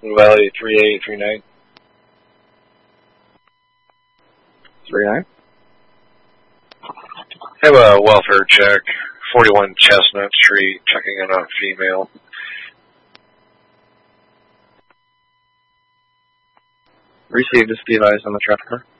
Valley 3839. 39? Have a welfare check. 41 Chestnut Street, checking in on a female. Received a Steve Eyes on the traffic car.